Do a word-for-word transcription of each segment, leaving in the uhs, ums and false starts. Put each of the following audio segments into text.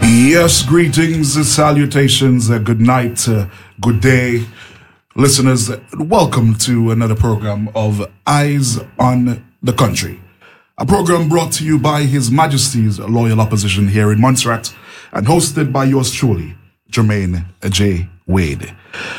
Yes, greetings, salutations, uh, good night, uh, good day, listeners. Welcome to another program of Eyes on the Country, a program brought to you by His Majesty's Loyal Opposition here in Montserrat and hosted by yours truly, Jermaine J. Wade.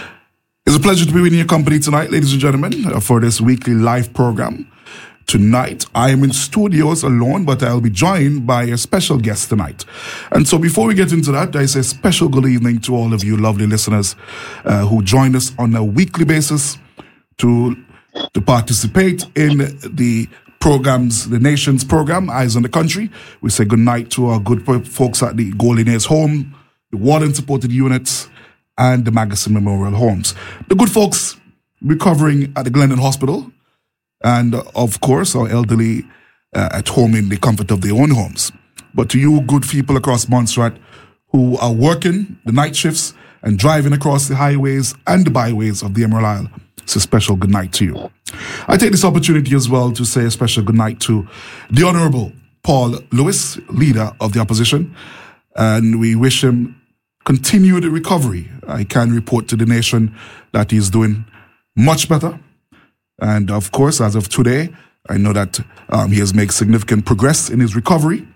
It's a pleasure to be in your company tonight, ladies and gentlemen, for this weekly live program. Tonight, I am in studios alone, but I'll be joined by a special guest tonight. And so before we get into that, I say special good evening to all of you lovely listeners uh, who join us on a weekly basis to, to participate in the programs, the nation's program, Eyes on the Country. We say good night to our good folks at the Golden Ears Home, the Warden Supported Units, and the Magazine Memorial Homes. The good folks recovering at the Glendon Hospital, and, uh, of course, our elderly uh, at home in the comfort of their own homes. But to you good people across Montserrat who are working the night shifts and driving across the highways and the byways of the Emerald Isle, it's a special good night to you. I take this opportunity as well to say a special good night to the Honorable Paul Lewis, leader of the opposition, and we wish him continued recovery. I can report to the nation that he's doing much better. And of course, as of today, I know that um, he has made significant progress in his recovery.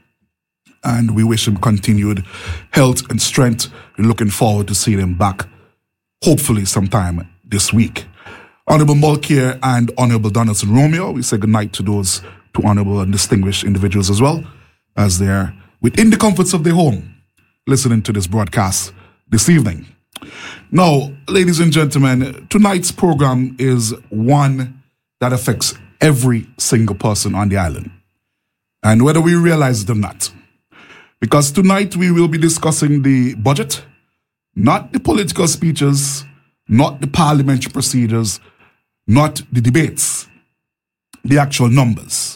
And we wish him continued health and strength. We're looking forward to seeing him back, hopefully sometime this week. Honorable Mulcair and Honorable Donaldson Romeo, we say good night to those two honorable and distinguished individuals as well, as they're within the comforts of their home, listening to this broadcast this evening. Now, ladies and gentlemen, tonight's program is one that affects every single person on the island, and whether we realize it or not. Because tonight we will be discussing the budget, not the political speeches, not the parliamentary procedures, not the debates, the actual numbers.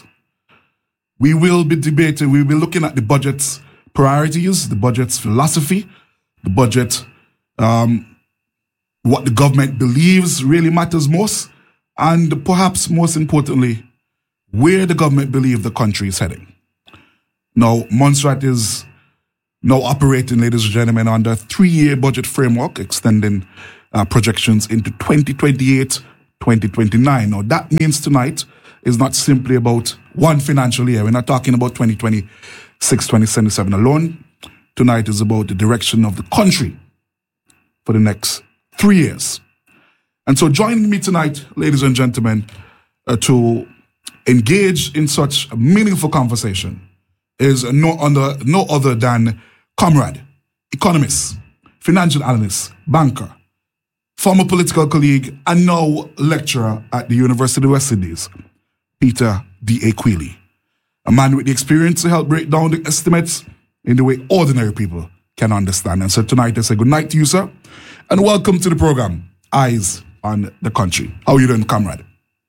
We will be debating, we will be looking at the budget's priorities, the budget's philosophy, the budget, um, what the government believes really matters most, and perhaps most importantly, where the government believes the country is heading. Now, Montserrat is now operating, ladies and gentlemen, under a three-year budget framework, extending uh, projections into twenty twenty-eight, twenty twenty-nine. Now, that means tonight is not simply about one financial year. We're not talking about twenty twenty-six, twenty seventy-seven alone. Tonight is about the direction of the country for the next three years. And so joining me tonight, ladies and gentlemen, uh, to engage in such a meaningful conversation is no other, no other than comrade, economist, financial analyst, banker, former political colleague, and now lecturer at the University of the West Indies, Peter D. Aquili, a man with the experience to help break down the estimates in the way ordinary people can understand. And so tonight I say good night to you, sir, and welcome to the program, Eyes on the Country. How are you doing, comrade?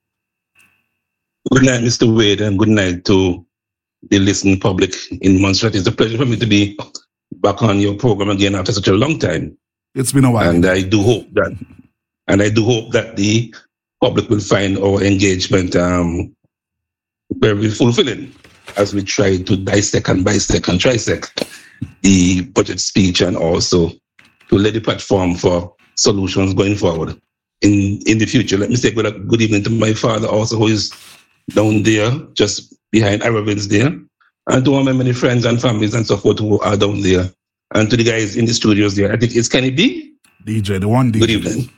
Good night, Mister Wade, and good night to the listening public in Montserrat. It's a pleasure for me to be back on your program again after such a long time. It's been a while. And I do hope that, and I do hope that the public will find our engagement um, very fulfilling as we try to dissect and bisect and trisect the budget speech, and also to lay the platform for solutions going forward in, in the future. Let me say good, good evening to my father also, who is down there, just behind Aravin's there, and to all my many friends and families and so forth who are down there, and to the guys in the studios there. I think it's Kenny B. D J, the one D J. Good evening.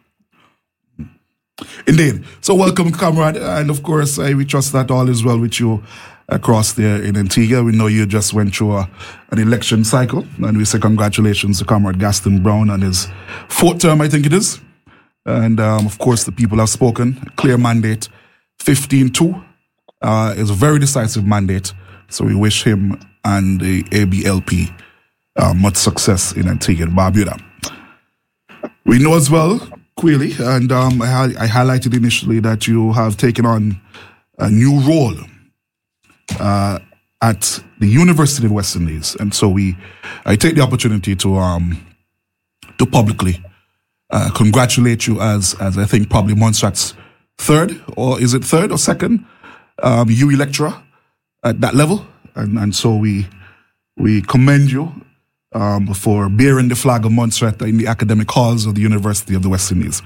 Indeed. So welcome, comrade, and of course, I we trust that all is well with you across there in Antigua. We know you just went through a, an election cycle, and we say congratulations to Comrade Gaston Brown on his fourth term, I think it is. And um, of course, the people have spoken. Clear mandate, fifteen two, uh, is a very decisive mandate. So we wish him and the A B L P uh, much success in Antigua and Barbuda. We know as well, Queely, and um, I, I highlighted initially that you have taken on a new role Uh, at the University of West Indies, and so we, I take the opportunity to um to publicly uh, congratulate you as as I think probably Montserrat's third, or is it third or second, um, U E lecturer at that level, and and so we we commend you um, for bearing the flag of Montserrat in the academic halls of the University of the West Indies.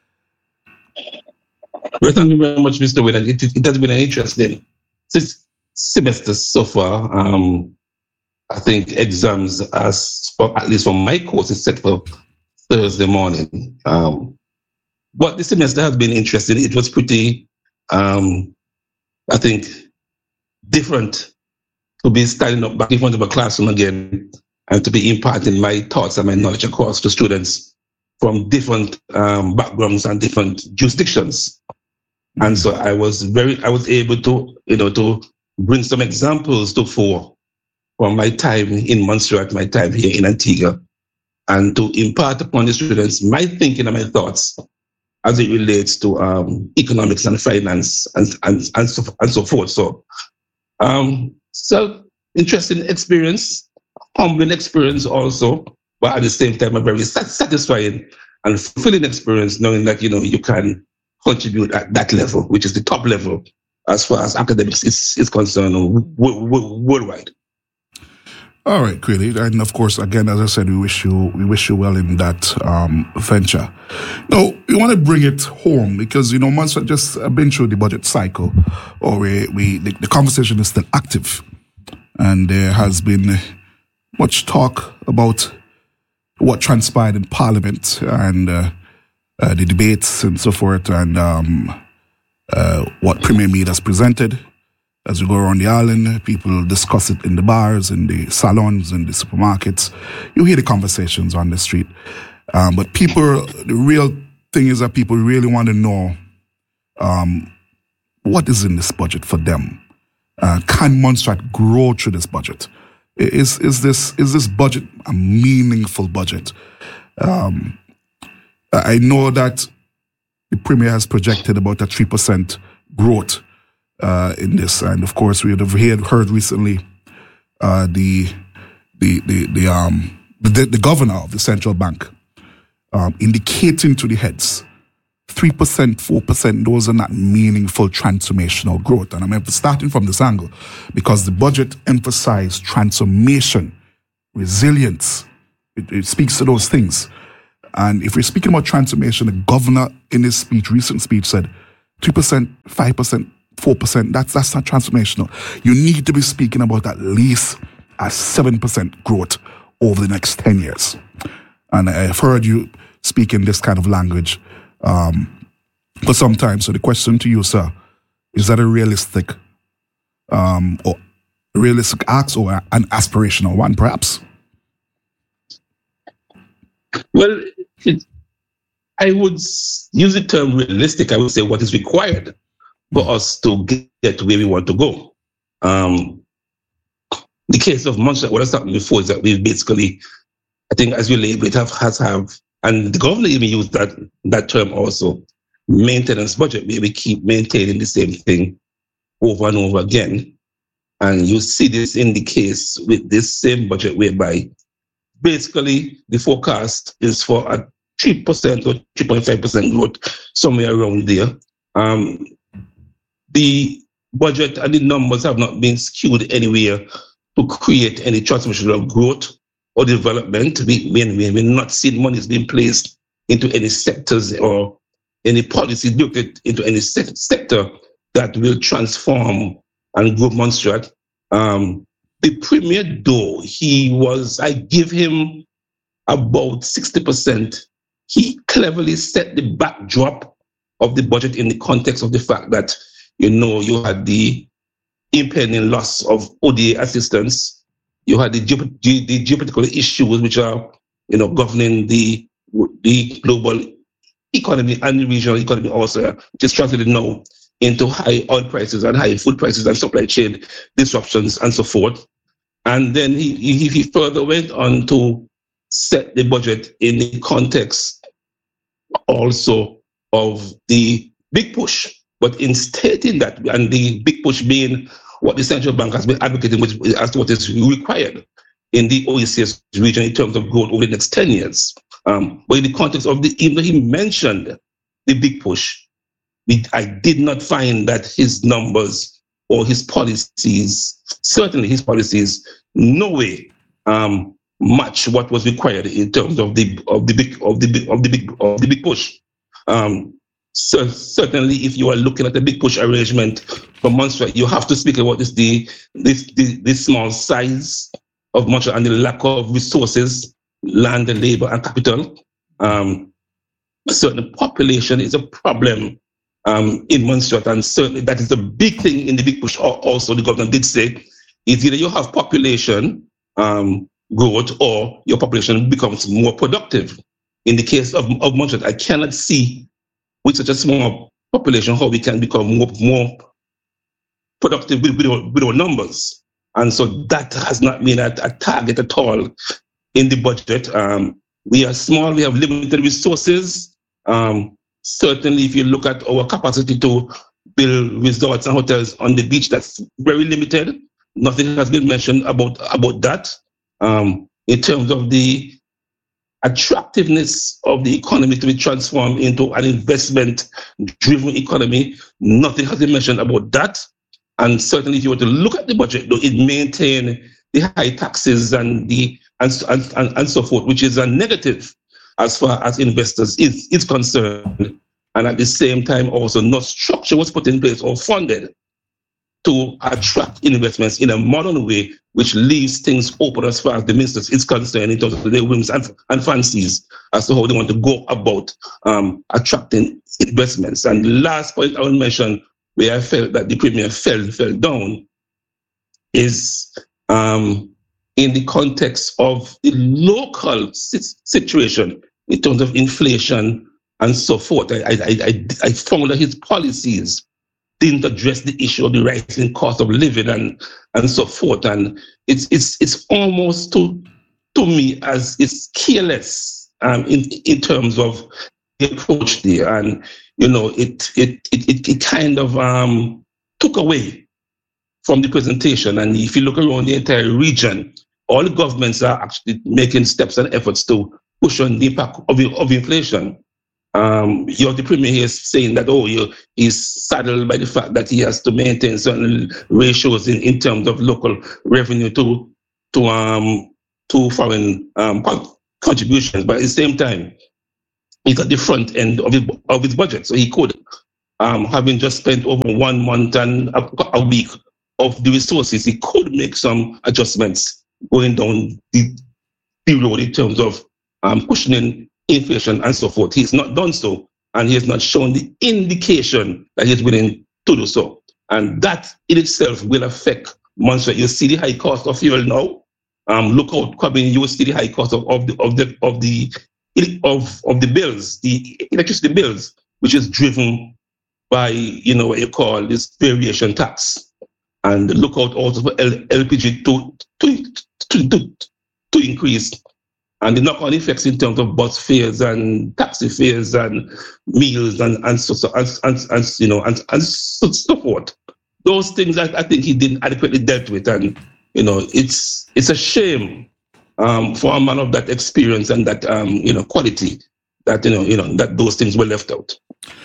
Well, thank you very much, Mister Wade. It, it has been an interesting six semesters so far. Um, I think exams, as for, at least for my course, is set for Thursday morning. Um, but the semester has been interesting. It was pretty, um, I think, different to be standing up back in front of a classroom again and to be imparting my thoughts and my knowledge across to students from different um, backgrounds and different jurisdictions. And so I was very, I was able to, you know, to bring some examples to fore from my time in Montserrat, my time here in Antigua, and to impart upon the students my thinking and my thoughts as it relates to um, economics and finance and and and so, and so forth. So, um, so interesting experience, humbling experience also, but at the same time a very satisfying and fulfilling experience, knowing that you know you can contribute at that level, which is the top level as far as academics is, is concerned w- w- worldwide. All right, Quilly, and of course, again, as I said, we wish you we wish you well in that um, venture. Now, we want to bring it home because you know, once I just uh, been through the budget cycle, or we, we the, the conversation is still active, and there has been much talk about what transpired in Parliament and uh, uh, the debates and so forth, and um, uh, what Premier Meade has presented. As we go around the island, people discuss it in the bars, in the salons, in the supermarkets. You hear the conversations on the street. Um, but people, the real thing is that people really want to know um, what is in this budget for them. Uh, can Montserrat grow through this budget? Is is this is this budget a meaningful budget? Um, I know that the Premier has projected about a three percent growth Uh, in this, and of course, we have heard, heard recently uh, the the the the um the, the governor of the central bank um, indicating to the heads three percent, four percent. Those are not meaningful transformational growth, and I'm starting from this angle because the budget emphasized transformation, resilience. It, it speaks to those things, and if we're speaking about transformation, the governor in his speech, recent speech, said three percent, five percent. four percent, that's that's not transformational. You need to be speaking about at least a seven percent growth over the next ten years. And I've heard you speak in this kind of language um, for some time. So the question to you, sir, is that a realistic um, or realistic ask or an aspirational one, perhaps? Well, it, I would use the term realistic. I would say what is required for us to get to where we want to go. Um, the case of Montserrat, what has happened before is that we've basically, I think as you label it, have, has have, and the government even used that, that term also, maintenance budget, where we keep maintaining the same thing over and over again. And you see this in the case with this same budget, whereby basically the forecast is for a three percent or three point five percent growth, somewhere around there. Um, The budget and the numbers have not been skewed anywhere to create any transformational growth or development. We, we, we, we're not seeing money is being placed into any sectors or any policies built into any se- sector that will transform and grow Montserrat. Um, the Premier, though, he was, I give him about sixty percent. He cleverly set the backdrop of the budget in the context of the fact that you know, you had the impending loss of O D A assistance. You had the, ge- the geopolitical issues which are, you know, governing the the global economy and the regional economy also, which is translated now into high oil prices and high food prices and supply chain disruptions and so forth. And then he, he, he further went on to set the budget in the context also of the big push. But in stating that, and the big push being what the central bank has been advocating which, as to what is required in the O E C S region in terms of growth over the next ten years. Um, but in the context of the, even though he mentioned the big push, we, I did not find that his numbers or his policies, certainly his policies, no way um, match what was required in terms of the of the big of the big of the big of the big push. Um, so certainly, if you are looking at the big push arrangement for Montserrat, you have to speak about this the this the, the small size of Montserrat and the lack of resources, land, labor, and capital. Um, certainly, population is a problem um, in Montserrat, and certainly that is a big thing in the big push. Also, the government did say, it's either you have population um, growth or your population becomes more productive. In the case of, of Montserrat, I cannot see with such a small population how we can become more, more productive with, with, our, with our numbers. And so that has not been a, a target at all in the budget. Um, we are small, we have limited resources. Um, certainly, if you look at our capacity to build resorts and hotels on the beach, that's very limited. Nothing has been mentioned about, about that. Um, in terms of the attractiveness of the economy to be transformed into an investment-driven economy, nothing has been mentioned about that. And certainly, if you were to look at the budget, though, it maintains the high taxes and the and, and, and, and so forth, which is a negative as far as investors is, is concerned. And at the same time, also, no structure was put in place or funded to attract investments in a modern way, which leaves things open as far as the ministers is concerned in terms of their whims and, and fancies as to how they want to go about um, attracting investments. And the last point I will mention, where I felt that the Premier fell fell down, is um, in the context of the local situation in terms of inflation and so forth. I, I, I, I found that his policies didn't address the issue of the rising cost of living and and so forth. And it's it's it's almost to to me as it's careless um, in in terms of the approach there. And you know, it it it it kind of um, took away from the presentation. And if you look around the entire region, all the governments are actually making steps and efforts to push on the impact of, of inflation. Um, you know, the Premier here is saying that, oh, you, he's saddled by the fact that he has to maintain certain ratios in, in terms of local revenue to to um to foreign um, contributions. But at the same time, he's at the front end of his, of his budget. So he could, um, having just spent over one month and a, a week of the resources, he could make some adjustments going down the, the road in terms of um, cushioning inflation and so forth. He's not done so, and he has not shown the indication that he's willing to do so. And that in itself will affect Montserrat. You see the high cost of fuel now. Um, look out, coming, you will see the high cost of, of the of the of the of of the bills, the electricity bills, which is driven by, you know, what you call this variation tax. And look out also for L P G to to to to, to increase. And the knock-on effects in terms of bus fares and taxi fares and meals and and so, so and, and, and you know and, and so, so forth. Those things I, I think he didn't adequately dealt with, and you know it's it's a shame um, for a man of that experience and that um, you know quality that you know you know that those things were left out.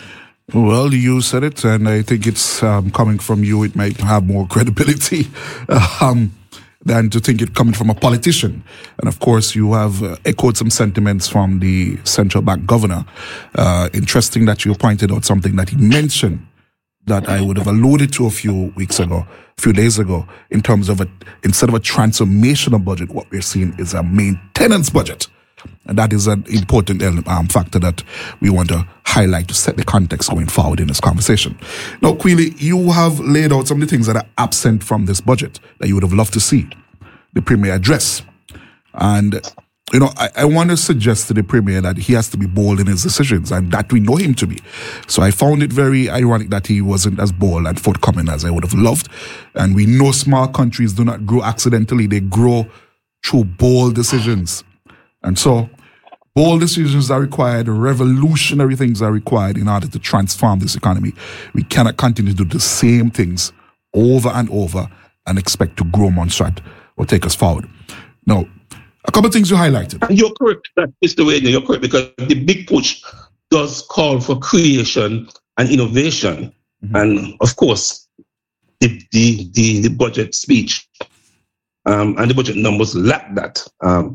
Well, you said it, and I think it's um, coming from you. It might have more credibility. Um, than to think it coming from a politician. And of course, you have uh, echoed some sentiments from the central bank governor. Uh, interesting that you pointed out something that he mentioned that I would have alluded to a few weeks ago, a few days ago, in terms of a, instead of a transformational budget, what we're seeing is a maintenance budget. And that is an important um, factor that we want to highlight to set the context going forward in this conversation. Now, Quealy, you have laid out some of the things that are absent from this budget that you would have loved to see the Premier address. And, you know, I, I want to suggest to the Premier that he has to be bold in his decisions, and that we know him to be. So I found it very ironic that he wasn't as bold and forthcoming as I would have loved. And we know small countries do not grow accidentally. They grow through bold decisions. And so, bold decisions are required, revolutionary things are required in order to transform this economy. We cannot continue to do the same things over and over and expect to grow Montserrat or take us forward. Now, a couple of things you highlighted. You're correct, Mister Wade, you're correct, because the big push does call for creation and innovation. Mm-hmm. And of course, the, the, the, the budget speech um, and the budget numbers lack that. Um,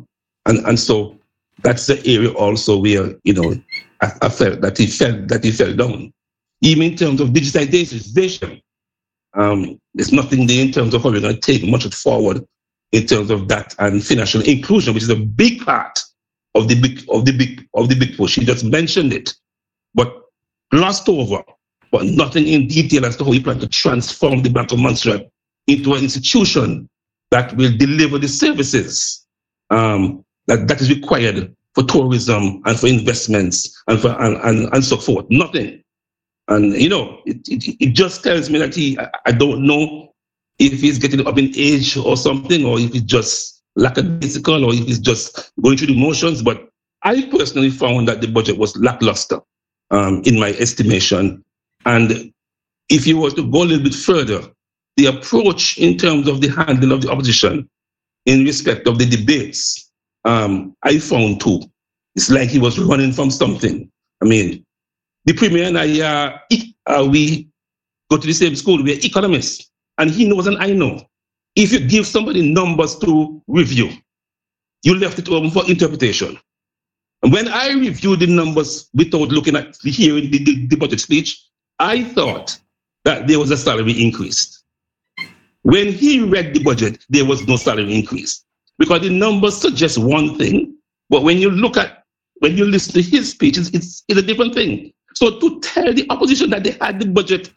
And and so that's the area also where, you know, I, I felt that he fell that he fell down. Even in terms of digitization, um, there's nothing there in terms of how we're going to take much forward in terms of that and financial inclusion, which is a big part of the big of the big of the big push. He just mentioned it, but glossed over, but nothing in detail as to how he plans to transform the Bank of Montserrat into an institution that will deliver the services um, that, that is required for tourism and for investments and for and, and, and so forth. Nothing. And, you know, it, it, it just tells me that he, I, I don't know if he's getting up in age or something, or if he's just lackadaisical, or if he's just going through the motions. But I personally found that the budget was lackluster, um, in my estimation. And if you were to go a little bit further, the approach in terms of the handling of the opposition in respect of the debates, um, I found too, it's like he was running from something. I mean, the Premier and I, uh, uh, we go to the same school, we're economists, and he knows and I know. If you give somebody numbers to review, you left it open for interpretation. And when I reviewed the numbers without looking at the hearing, the, the, the budget speech, I thought that there was a salary increase. When he read the budget, there was no salary increase, because the numbers suggest one thing, but when you look at, when you listen to his speech, it's, it's, it's a different thing. So to tell the opposition that they had the budget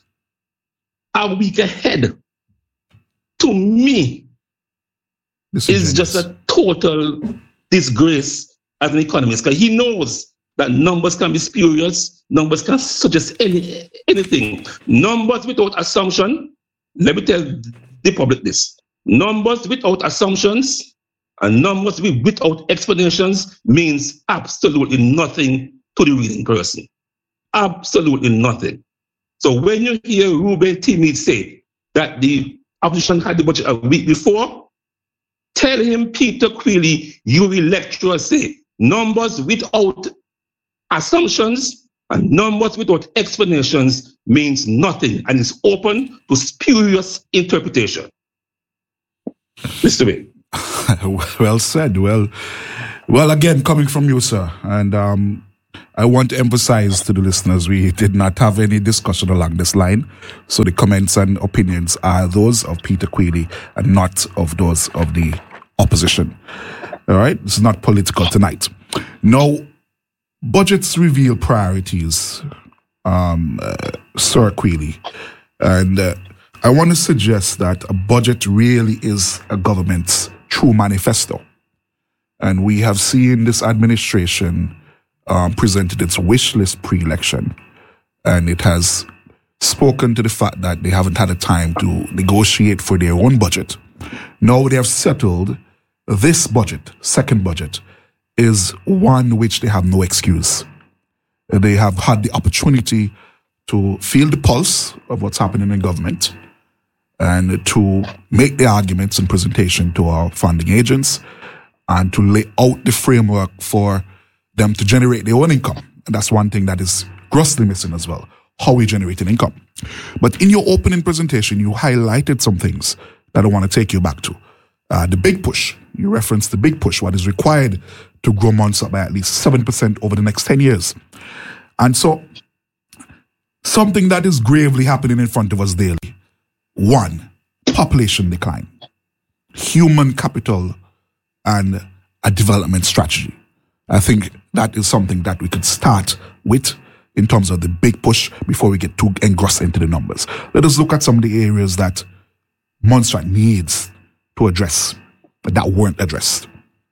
a week ahead, to me, this is just a total disgrace as an economist, because he knows that numbers can be spurious, numbers can suggest any, anything. Numbers without assumption, let me tell the public this, numbers without assumptions and numbers without explanations means absolutely nothing to the reading person. Absolutely nothing. So when you hear Ruben Timid say that the opposition had the budget a week before, tell him, Peter Queally, you electors say numbers without assumptions and numbers without explanations means nothing and is open to spurious interpretation. Mister Wayne. Well said. Well, well, again, coming from you, sir, and um, I want to emphasize to the listeners, we did not have any discussion along this line. So the comments and opinions are those of Peter Queally and not of those of the opposition. All right? This is not political tonight. Now, budgets reveal priorities, um, uh, Sir Queally. And uh, I want to suggest that a budget really is a government's true manifesto. And we have seen this administration Um, presented its wish list pre-election, and it has spoken to the fact that they haven't had a time to negotiate for their own budget. Now they have settled this budget, second budget, is one which they have no excuse. They have had the opportunity to feel the pulse of what's happening in government and to make the arguments and presentation to our funding agents and to lay out the framework for them to generate their own income. And that's one thing that is grossly missing as well, how we generate an income. But in your opening presentation, you highlighted some things that I want to take you back to. Uh, the big push, you referenced the big push, what is required to grow Montserrat by at least seven percent over the next ten years. And so, something that is gravely happening in front of us daily. One, population decline, human capital, and a development strategy. I think that is something that we could start with in terms of the big push before we get too engrossed into the numbers. Let us look at some of the areas that Montserrat needs to address that weren't addressed.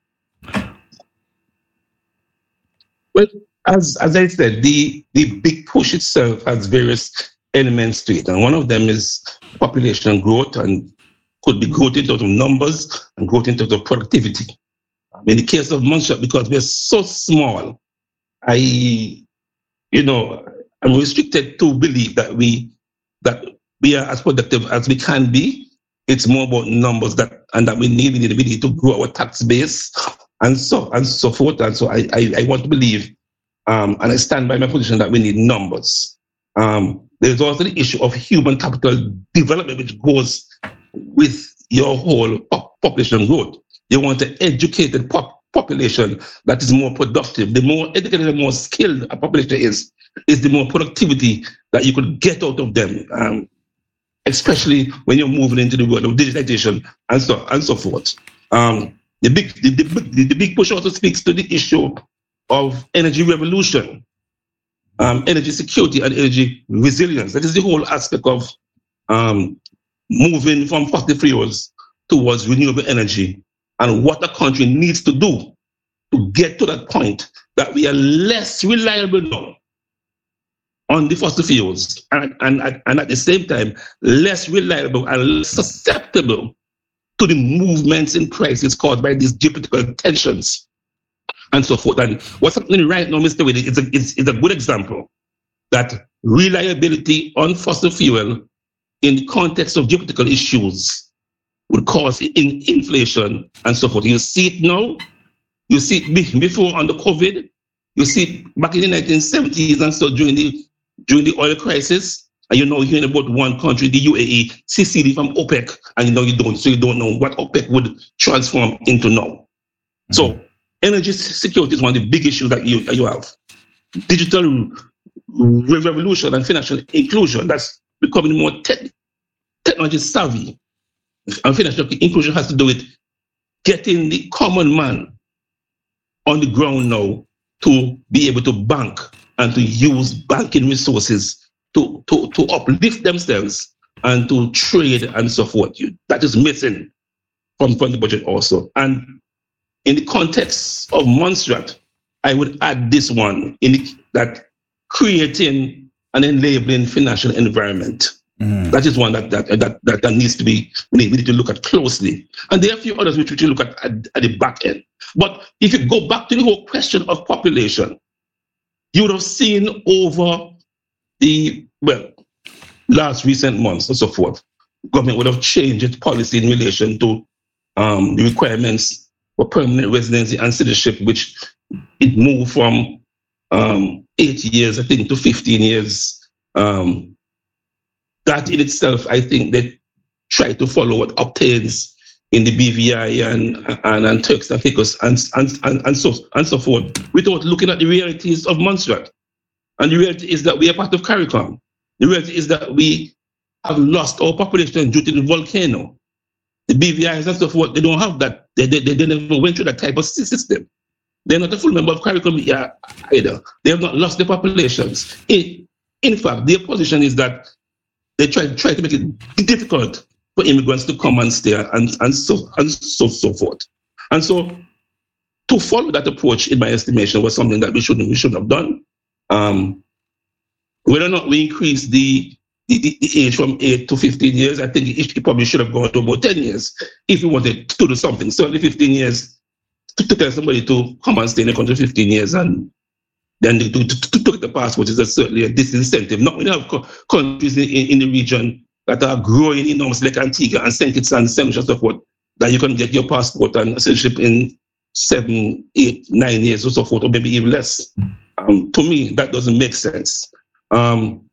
Well, as as I said, the, the big push itself has various elements to it. And one of them is population growth, and could be growth in terms of numbers and growth in terms of productivity. In the case of Montserrat, because we're so small, I, you know, I'm restricted to believe that we that we are as productive as we can be. It's more about numbers that and that we need, we need the ability to grow our tax base and so and so forth. And so I I, I want to believe, um, and I stand by my position that we need numbers. Um, there's also the issue of human capital development, which goes with your whole population growth. You want an educated pop- population that is more productive, the more educated and more skilled a population is, is the more productivity that you could get out of them, um, especially when you're moving into the world of digitization and so and so forth. Um, the big the, the, the big push also speaks to the issue of energy revolution, um, energy security and energy resilience. That is the whole aspect of um, moving from fossil fuels towards renewable energy, and what a country needs to do to get to that point that we are less reliable now on the fossil fuels, and, and, and at the same time, less reliable and less susceptible to the movements in crisis caused by these geopolitical tensions and so forth. And what's happening right now, Mister Wade, is a, is, is a good example that reliability on fossil fuel in the context of geopolitical issues would cause in inflation and so forth. You see it now, you see it before under COVID, you see it back in the nineteen seventies and so during the during the oil crisis, and you know hearing about one country, the U A E, seceded from OPEC, and you know you don't, so you don't know what OPEC would transform into now. Mm-hmm. So energy security is one of the big issues that you that you have. Digital revolution and financial inclusion, that's becoming more te- technology savvy. And financial inclusion has to do with getting the common man on the ground now to be able to bank and to use banking resources to, to, to uplift themselves and to trade and so forth. That is missing from, from the budget also. And in the context of Montserrat, I would add this one, in the, that creating an enabling financial environment. Mm. That is one that that, that that that needs to be, we need to look at closely. And there are a few others which we should look at, at at the back end. But if you go back to the whole question of population, you would have seen over the, well, last recent months and so forth, government would have changed its policy in relation to um, the requirements for permanent residency and citizenship, which it moved from um, eight years, I think, to fifteen years. Um, That in itself, I think they try to follow what obtains in the B V I and and, and Turks and Caicos and, and, and, and, so, and so forth, without looking at the realities of Montserrat. And the reality is that we are part of CARICOM. The reality is that we have lost our population due to the volcano. The B V Is and so forth, they don't have that. They, they, they never went through that type of system. They're not a full member of CARICOM either. They have not lost their populations. In, in fact, their position is that they try, try to make it difficult for immigrants to come and stay and, and so and so so forth. And so to follow that approach, in my estimation, was something that we shouldn't we shouldn't have done. Um, whether or not we increase the, the, the age from eight to fifteen years, I think it probably should have gone to about ten years if we wanted to do something. Certainly fifteen years to, to tell somebody to come and stay in the country fifteen years and then to, to, to take the passport is a, certainly a disincentive. Not when you have co- countries in, in the region that are growing enormously, like Antigua and Saint Kitts and Saint Lucia and so forth, that you can get your passport and citizenship in seven, eight, nine years or so forth, or maybe even less. Um, to me, that doesn't make sense. Um,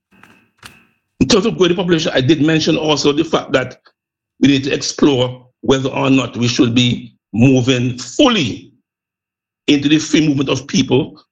in terms of growing the population, I did mention also the fact that we need to explore whether or not we should be moving fully into the free movement of people.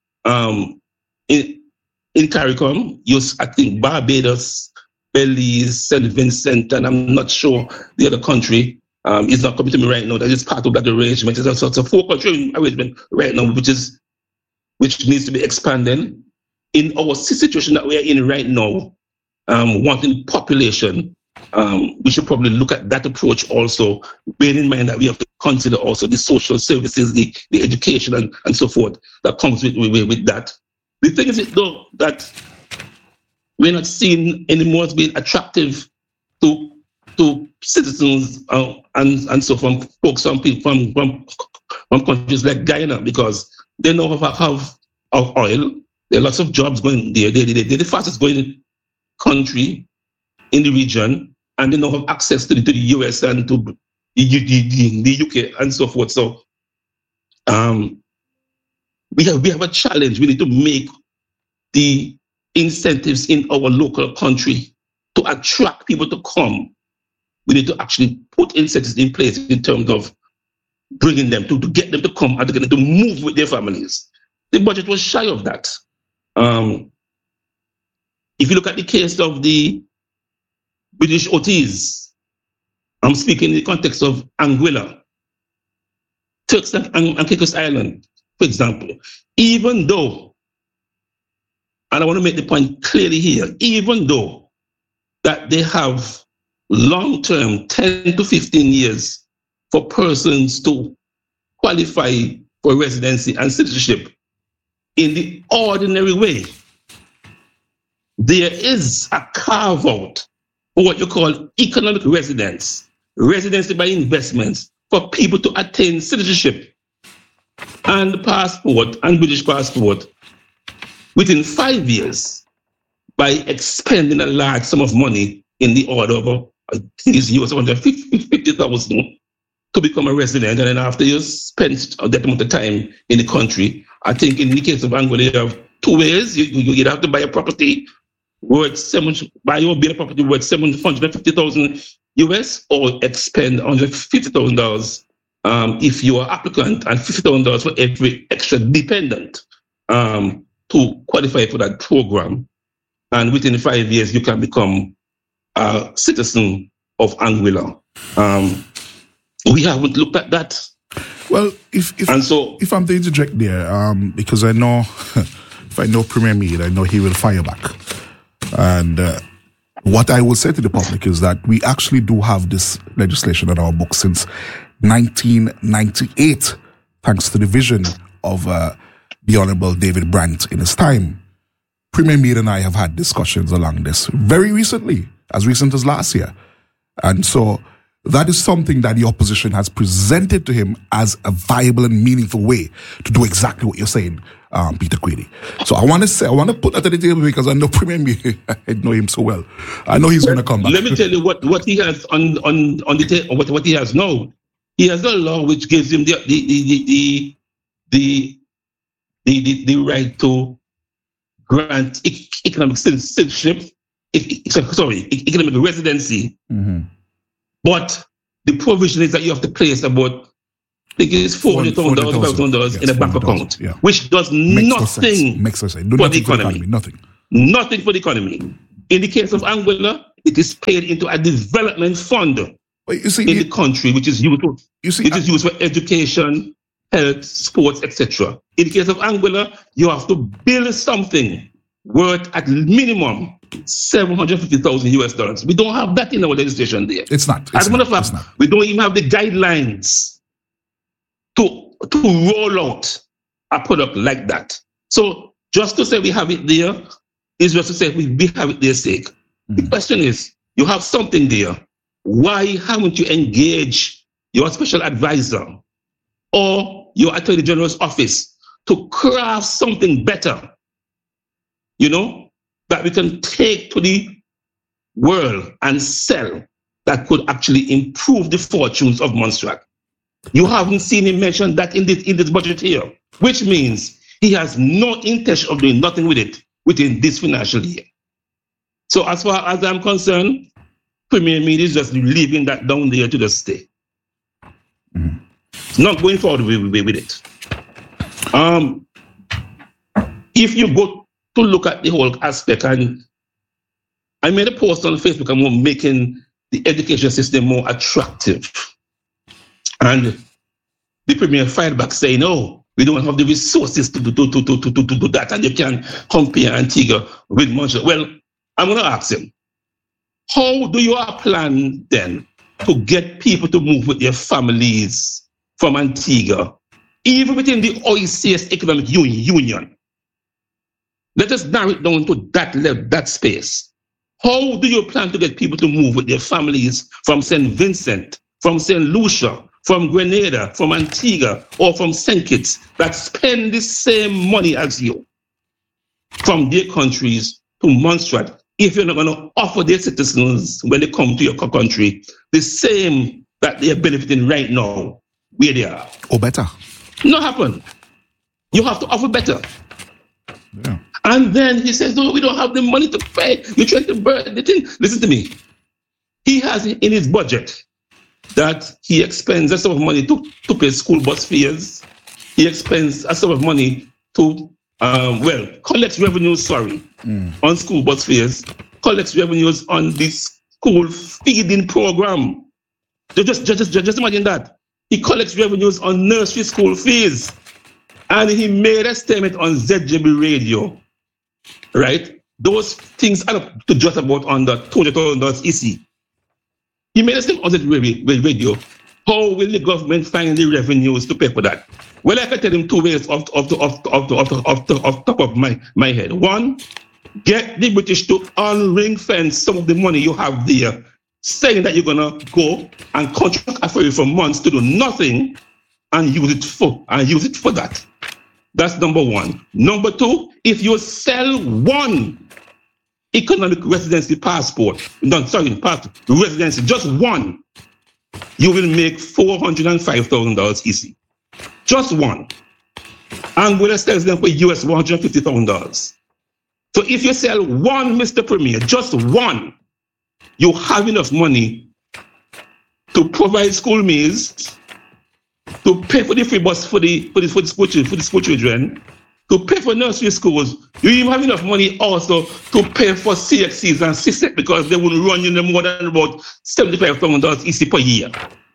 Um, in in CARICOM, you, I think Barbados, Belize, Saint Vincent, and I'm not sure the other country um, is not coming to me right now. That is part of that arrangement. It's a sort of four-country arrangement right now, which is which needs to be expanded. In our situation that we are in right now, um, wanting population, um, we should probably look at that approach also, bearing in mind that we have to consider also the social services, the, the education and, and so forth that comes with, with, with that. The thing is, though, that we're not seen anymore as being attractive to to citizens uh, and and so from folks from from from from countries like Guyana, because they now have, have of oil. There are lots of jobs going there. They, they, they're the fastest growing country in the region, and they now have access to the, to the U S and to the, the, the U K and so forth. So um, we have we have a challenge. We need to make the incentives in our local country to attract people to come. We need to actually put incentives in place in terms of bringing them, to, to get them to come and to get them to move with their families. The budget was shy of that. Um, if you look at the case of the British O Ts, I'm speaking in the context of Anguilla, Turks and, and Caicos Island, for example, even though, and I want to make the point clearly here, even though that they have long-term, ten to fifteen years for persons to qualify for residency and citizenship in the ordinary way, there is a carve-out for what you call economic residence, residency by investments, for people to attain citizenship and passport and British passport within five years by expending a large sum of money in the order of, I think it's U S one hundred fifty thousand to become a resident. And then after you spend that amount of time in the country, I think in the case of Anguilla, you have two ways. You, you, you'd have to buy a property worth seven, buy your build a property worth seven hundred fifty thousand U S, or expend one hundred fifty thousand dollars um, if you are applicant, and fifty thousand dollars for every extra dependent um, to qualify for that program. And within five years, you can become a citizen of Anguilla. Um, we haven't looked at that. Well, if if, and so, if I'm to interject there, um, because I know, if I know Premier Meade, I know he will fire back. And uh, what I will say to the public is that we actually do have this legislation in our books since nineteen ninety-eight, thanks to the vision of uh, the Honorable David Brandt in his time. Premier Meade and I have had discussions along this very recently, as recent as last year. And so that is something that the opposition has presented to him as a viable and meaningful way to do exactly what you're saying, um, Peter Queenie. So I want to say, I want to put that at the table because I know Premier Meade, I know him so well. I know he's going to come back. Let me tell you what, what he has on on on the ta- what what he has now. He has a law which gives him the the the the the, the, the, the right to grant economic citizenship, sorry, economic residency. Mm-hmm. But the provision is that you have to place about, I think it's four hundred thousand dollars, five thousand dollars in a bank account, yeah. which does Makes nothing no Makes no sense. for nothing the economy. For the economy. Nothing. Nothing for the economy. In the case of Anguilla, it is paid into a development fund But you see, in it, the country, which is used, you see, it is used for education, health, sports, et cetera. In the case of Anguilla, you have to build something worth at minimum seven hundred fifty thousand U S dollars. We don't have that in our legislation there. It's not. It's As a matter of not, fact, we don't even have the guidelines to, to roll out a product like that. So just to say we have it there is just to say we, we have it there sake. Mm-hmm. The question is, you have something there. Why haven't you engaged your special advisor or your Attorney General's office to craft something better, you know, that we can take to the world and sell that could actually improve the fortunes of Montserrat? You haven't seen him mention that in this, in this budget here, which means he has no intention of doing nothing with it within this financial year. So as far as I'm concerned, Premier Meade is just leaving that down there to the state. Mm-hmm. Not going forward with, with, with it. Um, if you go to look at the whole aspect, and I made a post on Facebook about making the education system more attractive. And the Premier fired back saying, no, we don't have the resources to do, to, to, to, to, to do that, and you can compare Antigua with Montserrat. Well, I'm going to ask him, how do you plan then to get people to move with their families from Antigua, even within the O E C S Economic Union? Let us narrow it down to that level, that space. How do you plan to get people to move with their families from Saint Vincent, from Saint Lucia, from Grenada, from Antigua, or from Saint Kitts that spend the same money as you from their countries to Montserrat, if you're not going to offer their citizens when they come to your country the same that they are benefiting right now where they are? Or better. Not happen. You have to offer better. Yeah. And then he says, no, we don't have the money to pay. You're trying to burn the thing. Listen to me. He has in his budget that he expends a sum of money to, to pay school bus fares. He expends a sum of money to, um, well, collects revenues, sorry, mm. on school bus fares, collects revenues on the school feeding program. Just, just, just, just imagine that. He collects revenues on nursery school fees. And he made a statement on Z J B radio, right? Those things add up to just about under two hundred thousand dollars easy. He made a statement on Z J B radio. How will the government find the revenues to pay for that? Well, I can tell him two ways off, off, off, off, off, off, off, off top of my, my head. One, get the British to unring fence some of the money you have there, saying that you're going to go and contract a ferry for months to do nothing and use it for and use it for that. That's number one. Number two, if you sell one economic residency passport, no, sorry, passport, residency, just one, you will make four hundred five thousand dollars easy. Just one. Angola sells them for U S one hundred fifty thousand dollars. So if you sell one, Mister Premier, just one, you have enough money to provide school meals, to pay for the free bus for the for the for the school children, for the school children, to pay for nursery schools. You even have enough money also to pay for C X Cs and C S E C because they will run you no more than about seventy-five thousand dollars easy per year.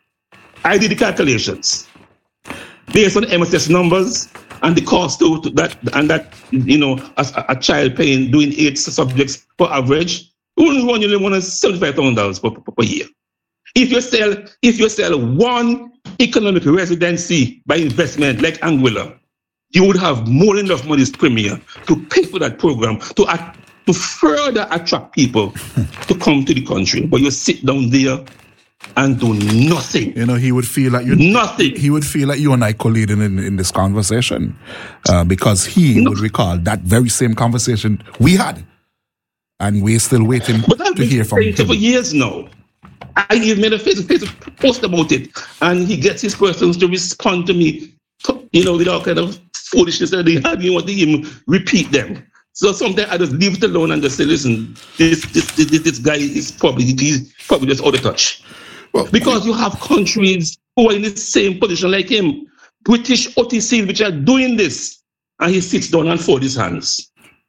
I did the calculations based on the M S S numbers and the cost to, to that and that you know as a, a child paying doing eight subjects per average, it will run you no more than seventy-five thousand dollars per, per, per year. If you sell if you sell one economic residency by investment like Anguilla, you would have more than enough money, Premier, to pay for that program, to uh, to further attract people to come to the country. But you sit down there and do nothing. You know, he would feel like you nothing. He would feel like you and I colliding in, in this conversation uh, because he no. would recall that very same conversation we had, and we're still waiting but I've to hear from him for years now. I have made a Facebook post about it, and he gets his persons to respond to me, you know, with all kind of foolishness that they have. You want to even repeat them. So sometimes I just leave it alone and just say, listen, this this this, this guy is probably he's probably just out of touch. Well, because you have countries who are in the same position like him, British O T Cs which are doing this, and he sits down and folds his hands.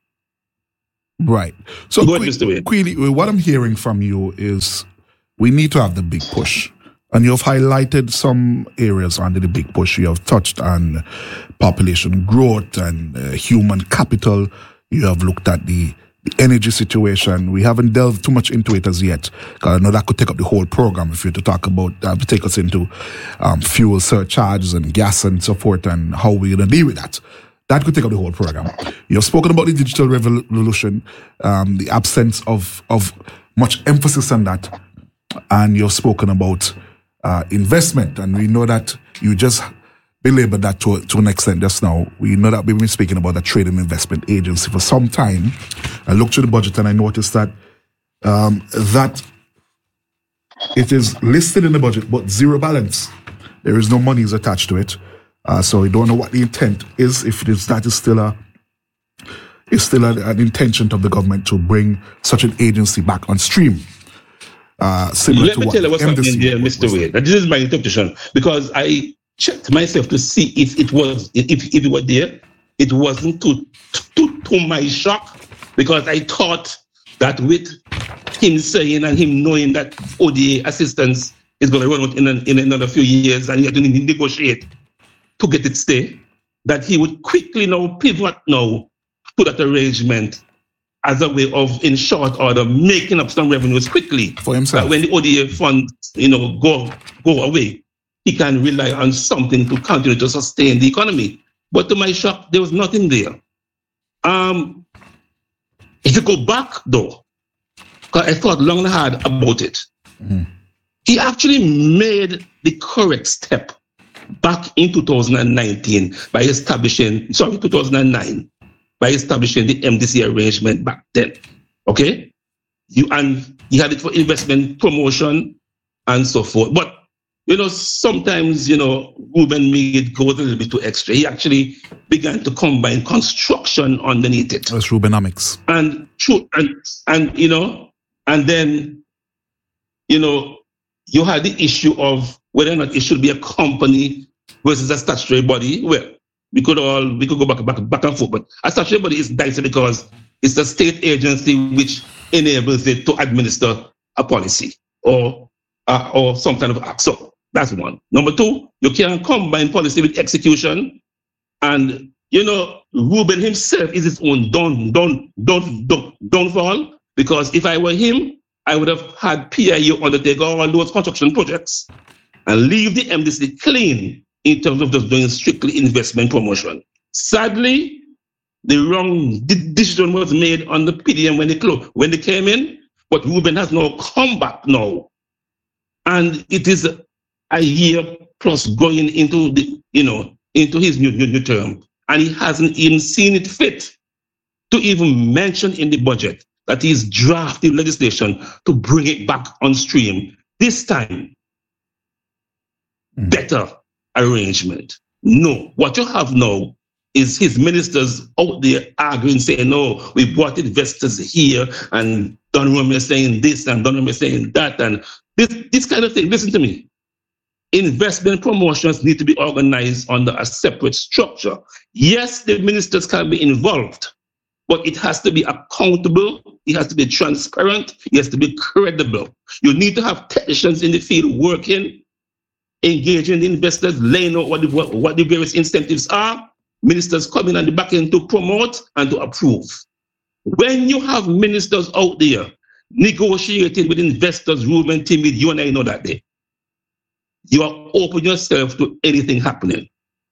Right. So, Go ahead, Mister Wayne. Queely, what I'm hearing from you is we need to have the big push. And you've highlighted some areas under the big push. You have touched on population growth and uh, human capital. You have looked at the, the energy situation. We haven't delved too much into it as yet, because I know that could take up the whole program if you're to talk about, uh, to take us into um, fuel surcharges and gas and so forth and how we're going to deal with that. That could take up the whole program. You've spoken about the digital revolution, um, the absence of, of much emphasis on that. And you've spoken about uh, investment, and we know that you just belabored that to, to an extent just now. We know that we've been speaking about the Trade and Investment Agency for some time. I looked through the budget and I noticed that um, that it is listed in the budget, but zero balance. There is no monies attached to it, uh, so we don't know what the intent is. If it is, that is still a is still a, an intention of the government to bring such an agency back on stream. Uh, similar Let to me what tell you what's M D C happening there, Mister Wade. This is my interpretation, because I checked myself to see if it was if, if it was there. It wasn't to, to to my shock, because I thought that with him saying and him knowing that O D A assistance is going to run out in, an, in another few years and he had to negotiate to get it stay, that he would quickly now pivot now to that arrangement as a way of, in short order, making up some revenues quickly. For himself. That when the O D A funds, you know, go go away, he can rely on something to continue to sustain the economy. But to my shock, there was nothing there. Um, if you go back, though, because I thought long and hard about it, mm-hmm. he actually made the correct step back in two thousand nineteen by establishing, sorry, two thousand nine, by establishing the M D C arrangement back then. Okay? You and he had it for investment promotion and so forth. But, you know, sometimes, you know, Ruben Meade goes a little bit too extra. He actually began to combine construction underneath it. That's Rubenomics. And, and, and, you know, and then, you know, you had the issue of whether or not it should be a company versus a statutory body. Well, we could all we could go back back back and forth, but a statutory body is dicey because it's a state agency which enables it to administer a policy or uh, or some kind of act. So that's one. Number two, you can combine policy with execution, and you know Reuben himself is his own down down down down downfall, because if I were him, I would have had P I U undertake all those construction projects and leave the M D C clean in terms of just doing strictly investment promotion. Sadly, the wrong decision was made on the P D M when they closed, when they came in, but Reuben has now come back now. And it is a year plus going into the, you know, into his new, new, new term. And he hasn't even seen it fit to even mention in the budget that he's drafting legislation to bring it back on stream. This time, mm. better arrangement. No, what you have now is his ministers out there arguing, saying, no, we brought investors here, and Don Romeo is saying this, and Don Romeo is saying that, and this, this kind of thing. Listen to me. Investment promotions need to be organized under a separate structure. Yes, the ministers can be involved, but it has to be accountable, it has to be transparent, it has to be credible. You need to have technicians in the field working, engaging the investors, laying out what the, what the various incentives are, ministers coming on the back end to promote and to approve. When you have ministers out there negotiating with investors, Reuben, Timmy, you and I know that day, you are open yourself to anything happening.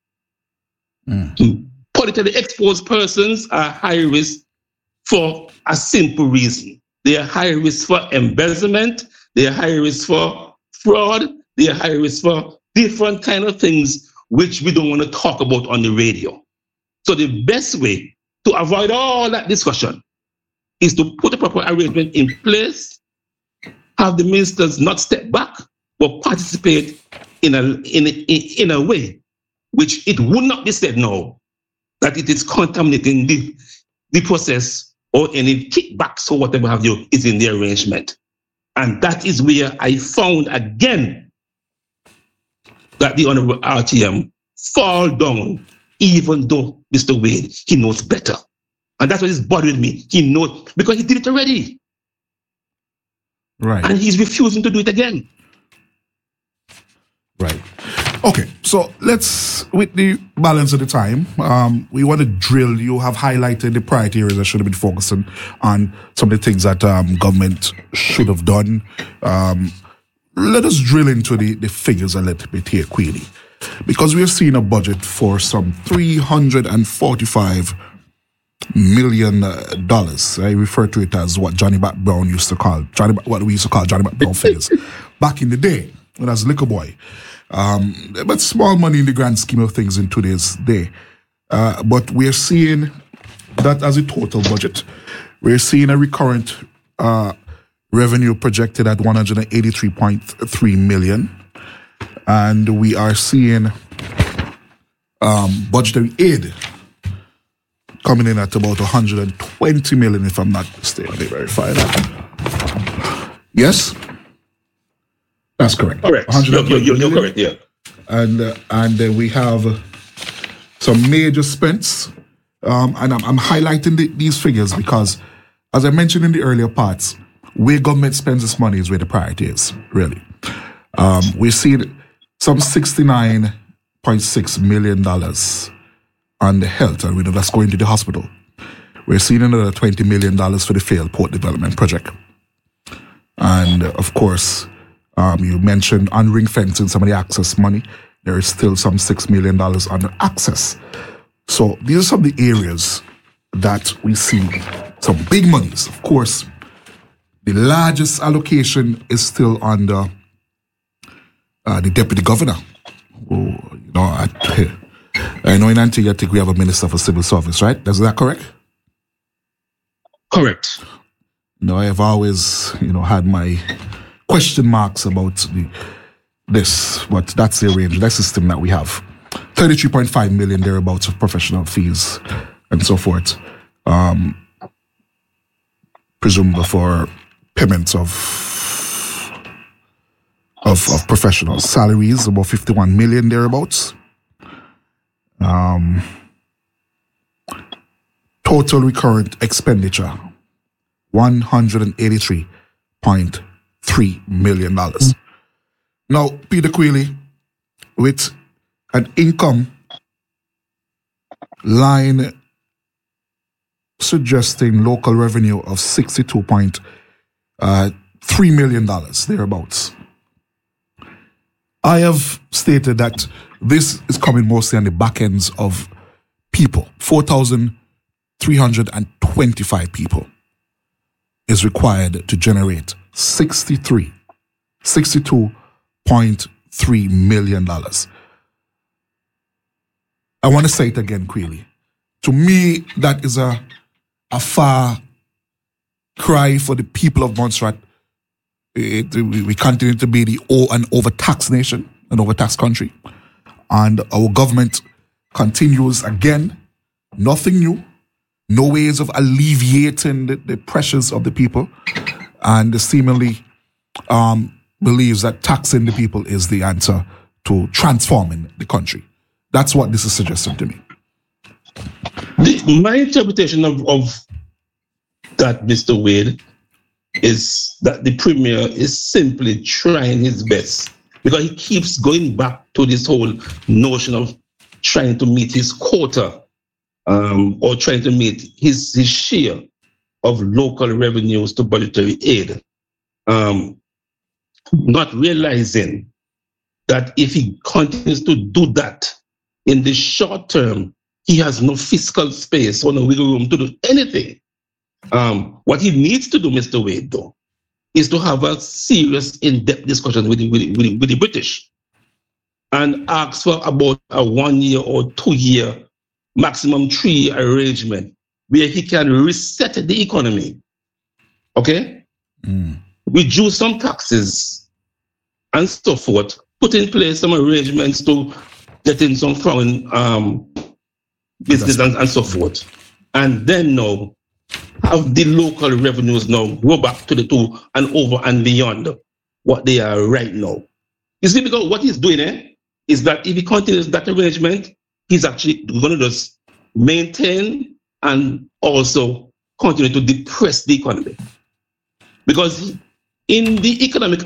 Mm. Politically exposed persons are high risk for a simple reason. They are high risk for embezzlement, they are high risk for fraud, they are high risk for different kind of things which we don't want to talk about on the radio. So the best way to avoid all that discussion is to put a proper arrangement in place, have the ministers not step back, but participate in a, in a, in a way which it would not be said now that it is contaminating the, the process or any kickbacks or whatever have you is in the arrangement. And that is where I found again that the Honorable R T M fall down, even though Mister Wade, he knows better. And that's what is bothering me. He knows, because he did it already. Right. And he's refusing to do it again. Right. Okay, so let's, with the balance of the time, um, we want to drill. You have highlighted the priority areas that should have been focusing on some of the things that um, government should have done. Um, let us drill into the, the figures a little bit here, Queenie, because we are seeing a budget for some three hundred forty-five million dollars. I refer to it as what Johnny Bat Brown used to call, Johnny, what we used to call Johnny Bat Brown figures back in the day when I was a little boy. Um, but small money in the grand scheme of things in today's day. Uh, but we're seeing that as a total budget. We're seeing a recurrent uh, revenue projected at one hundred eighty-three point three million. And we are seeing um, budgetary aid coming in at about one hundred twenty million, if I'm not mistaken. Let me verify that. Yes? That's correct. Correct. You're, you're, you're correct, yeah. And uh, and uh, we have uh, some major spends. Um, and I'm, I'm highlighting the, these figures because, as I mentioned in the earlier parts, where government spends its money is where the priority is, really. Um, we're seeing some sixty-nine point six million dollars on the health, and we know that's going to the hospital. We're seeing another twenty million dollars for the failed port development project. And, uh, of course, Um, you mentioned on ring fencing some of the access money. There is still some six million dollars under access. So these are some of the areas that we see some big monies. Of course, the largest allocation is still under uh, the deputy governor. Who, you know, I, I know in Antigua, I think we have a minister for civil service, right? Is that correct? Correct. No, I have always, you know, had my question marks about the, this, but that's the range, that system that we have. thirty-three point five million thereabouts of professional fees and so forth. Um, presumably for payments of of, of professionals. Salaries, about fifty-one million thereabouts. Um, total recurrent expenditure, one hundred eighty-three point three million dollars. Now, Peter Queally, with an income line suggesting local revenue of sixty-two point three million dollars, thereabouts. I have stated that this is coming mostly on the back ends of people. four thousand three hundred twenty-five people is required to generate sixty-three, sixty-two point three million dollars. I want to say it again, Queally. To me, that is a, a far cry for the people of Montserrat. It, we, we continue to be the o- an overtaxed nation, an overtaxed country. And our government continues again, nothing new, no ways of alleviating the, the pressures of the people, and seemingly um, believes that taxing the people is the answer to transforming the country. That's what this is suggesting to me. The, my interpretation of, of that, Mister Wade, is that the Premier is simply trying his best, because he keeps going back to this whole notion of trying to meet his quota um, or trying to meet his, his share of local revenues to budgetary aid, um, not realizing that if he continues to do that in the short term, he has no fiscal space or no wiggle room to do anything. Um, what he needs to do, Mister Wade, though, is to have a serious, in-depth discussion with the, with the, with the, with the British and ask for about a one-year or two-year, maximum three-year arrangement where he can reset the economy, okay? Mm. Reduce some taxes and so forth, put in place some arrangements to get in some foreign um, business and, and so forth. And then now, have the local revenues now go back to the two and over and beyond what they are right now. You see, because what he's doing eh, is that if he continues that arrangement, he's actually going to just maintain and also continue to depress the economy. Because in the economic